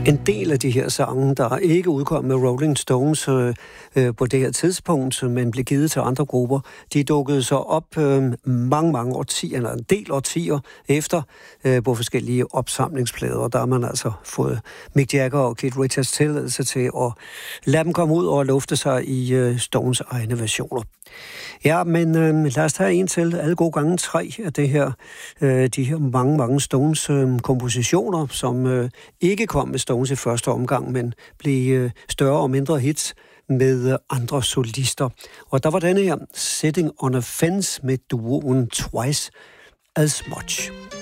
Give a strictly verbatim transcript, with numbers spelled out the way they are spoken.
En del af de her sange, der ikke udkom med Rolling Stones øh, øh, på det her tidspunkt, men blev givet til andre grupper, de dukkede så op øh, mange, mange årtier, eller en del årtier efter, øh, på forskellige opsamlingsplader. Der har man altså fået Mick Jagger og Keith Richards tilladelse til at lade dem komme ud og lufte sig i øh, Stones egne versioner. Ja, men øh, lad os tage en til. Alle gode gange tre af det her, øh, de her mange, mange Stones øh, kompositioner, som øh, ikke kom med Stones i første omgang, men blev øh, større og mindre hits med øh, andre solister. Og der var denne her, Sitting on a Fence med duoen Twice as Much.